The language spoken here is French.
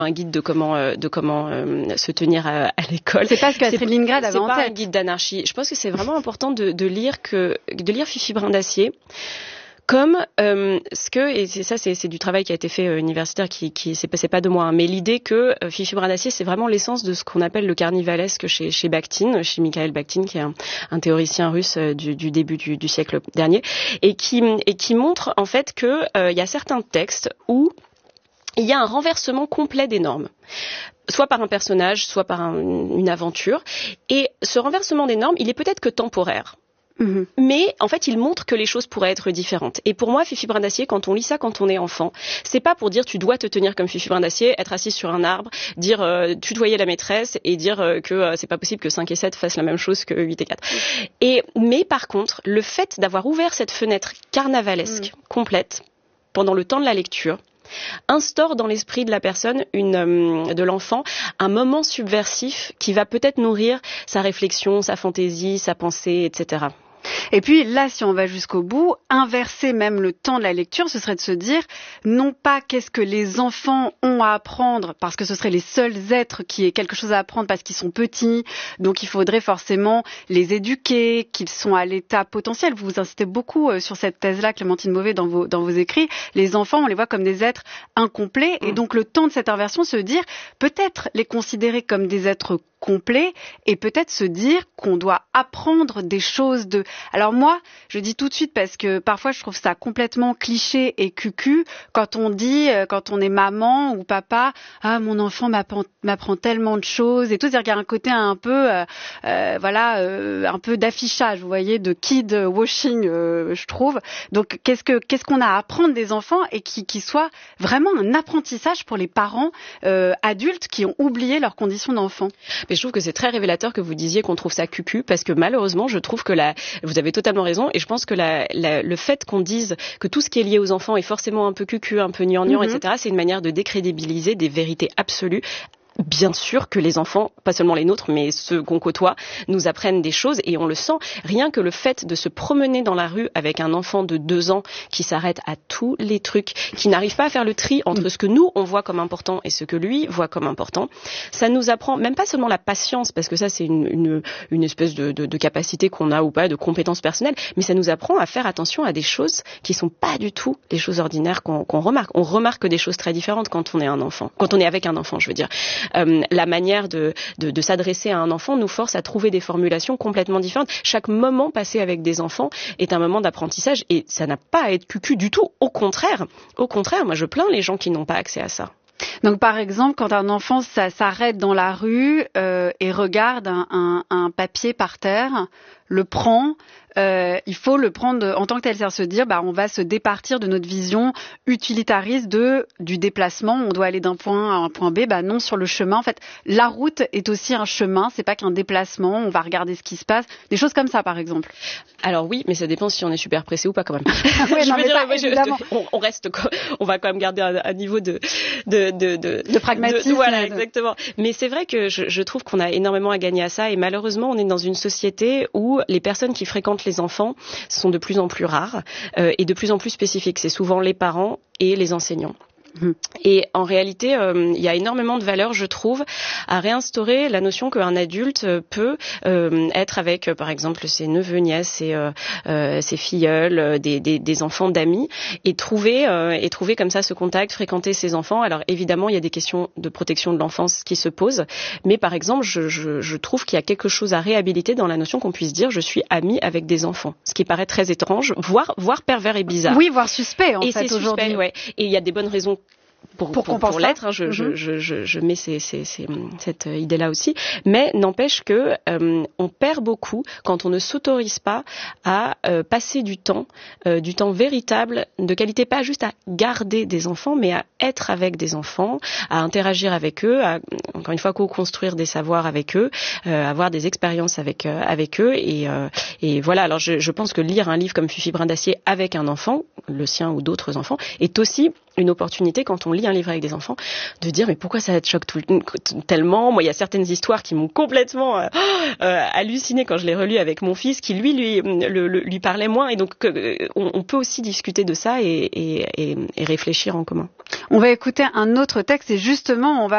un guide de comment se tenir à l'école. C'est pas ce qu'Astrid Lindgren avait en tête. C'est pas un guide d'anarchie. Je pense que c'est vraiment important de lire Fifi Brindacier comme et c'est du travail qui a été fait universitaire qui c'est pas de moi, hein, mais l'idée que Fifi Brindacier, c'est vraiment l'essence de ce qu'on appelle le carnivalesque chez Bakhtin, chez Mikhail Bakhtin, qui est un théoricien russe du début du siècle dernier, et qui montre en fait que il y a certains textes où il y a un renversement complet des normes, soit par un personnage, soit par une aventure, et ce renversement des normes, il est peut-être que temporaire. Mais en fait, il montre que les choses pourraient être différentes. Et pour moi, Fifi Brindacier, quand on lit ça quand on est enfant, c'est pas pour dire tu dois te tenir comme Fifi Brindacier, être assise sur un arbre, dire tutoyer la maîtresse et dire que c'est pas possible que 5 et 7 fassent la même chose que 8 et 4. Mais par contre, le fait d'avoir ouvert cette fenêtre carnavalesque complète pendant le temps de la lecture instaure dans l'esprit de la personne, de l'enfant, un moment subversif qui va peut-être nourrir sa réflexion, sa fantaisie, sa pensée, etc. Et puis là, si on va jusqu'au bout, inverser même le temps de la lecture, ce serait de se dire non pas qu'est-ce que les enfants ont à apprendre, parce que ce seraient les seuls êtres qui aient quelque chose à apprendre parce qu'ils sont petits, donc il faudrait forcément les éduquer, qu'ils sont à l'état potentiel. Vous insistez beaucoup sur cette thèse-là, Clémentine Beauvais, dans vos écrits. Les enfants, on les voit comme des êtres incomplets, et donc le temps de cette inversion, se dire peut-être les considérer comme des êtres complets et peut-être se dire qu'on doit apprendre des choses de... Alors moi, je dis tout de suite parce que parfois je trouve ça complètement cliché et cucu quand on dit, quand on est maman ou papa, ah mon enfant m'apprend tellement de choses et tout, c'est-à-dire qu'il y a un côté un peu, un peu d'affichage, vous voyez, de kid washing, je trouve. Donc qu'est-ce qu'on a à apprendre des enfants et qui soit vraiment un apprentissage pour les parents adultes qui ont oublié leurs conditions d'enfant. Mais je trouve que c'est très révélateur que vous disiez qu'on trouve ça cucu, parce que malheureusement, je trouve que vous avez totalement raison, et je pense que le fait qu'on dise que tout ce qui est lié aux enfants est forcément un peu cucu, un peu gnangnan, etc., c'est une manière de décrédibiliser des vérités absolues. Bien sûr que les enfants, pas seulement les nôtres, mais ceux qu'on côtoie, nous apprennent des choses et on le sent. Rien que le fait de se promener dans la rue avec un enfant de 2 ans qui s'arrête à tous les trucs, qui n'arrive pas à faire le tri entre ce que nous, on voit comme important et ce que lui voit comme important, ça nous apprend même pas seulement la patience, parce que ça c'est une espèce de capacité qu'on a ou pas, de compétences personnelles, mais ça nous apprend à faire attention à des choses qui sont pas du tout les choses ordinaires qu'on remarque. On remarque des choses très différentes quand on est un enfant, quand on est avec un enfant, je veux dire. La manière de s'adresser à un enfant nous force à trouver des formulations complètement différentes. Chaque moment passé avec des enfants est un moment d'apprentissage et ça n'a pas à être cucu du tout. Au contraire, moi je plains les gens qui n'ont pas accès à ça. Donc par exemple, quand un enfant s'arrête dans la rue et regarde un papier par terre, le prend, il faut le prendre en tant que tel, c'est-à-dire se dire on va se départir de notre vision utilitariste du déplacement, on doit aller d'un point A à un point B, non, sur le chemin. En fait, la route est aussi un chemin, c'est pas qu'un déplacement, on va regarder ce qui se passe, des choses comme ça par exemple. Alors oui, mais ça dépend si on est super pressé ou pas quand même. Oui, on va quand même garder un niveau de pragmatisme. Voilà, exactement. Mais c'est vrai que je trouve qu'on a énormément à gagner à ça et malheureusement, on est dans une société où les personnes qui fréquentent les enfants sont de plus en plus rares et de plus en plus spécifiques. C'est souvent les parents et les enseignants. Et en réalité, il y a énormément de valeur, je trouve, à réinstaurer la notion qu'un adulte peut être avec, par exemple, ses neveux, nièces, ses filleuls, des enfants d'amis, et trouver comme ça ce contact, fréquenter ses enfants. Alors évidemment, il y a des questions de protection de l'enfance qui se posent, mais par exemple, je trouve qu'il y a quelque chose à réhabiliter dans la notion qu'on puisse dire je suis ami avec des enfants, ce qui paraît très étrange, voire pervers et bizarre. Oui, voire suspect en fait aujourd'hui. Suspect, ouais. Et il y a des bonnes raisons pour l'être, hein, je mets cette idée-là aussi, mais n'empêche que on perd beaucoup quand on ne s'autorise pas à passer du temps véritable, de qualité, pas juste à garder des enfants, mais à être avec des enfants, à interagir avec eux, à, encore une fois, co-construire des savoirs avec eux, avoir des expériences avec eux, et voilà. Alors je pense que lire un livre comme Fifi Brindacier avec un enfant, le sien ou d'autres enfants, est aussi une opportunité quand on lit un livre avec des enfants de dire mais pourquoi ça te choque tellement. Moi il y a certaines histoires qui m'ont complètement halluciné quand je l'ai relu avec mon fils qui lui parlait moins et donc on peut aussi discuter de ça et réfléchir en commun. On va écouter un autre texte et justement on va